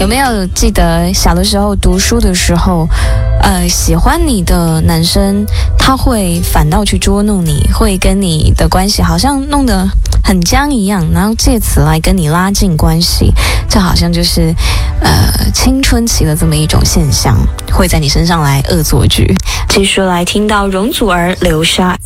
有没有记得小的时候读书的时候，喜欢你的男生他会反倒去捉弄你，会跟你的关系好像弄得很僵一样，然后借此来跟你拉近关系，这好像就是青春期的这么一种现象，会在你身上来恶作剧。继续来听到容祖儿流沙。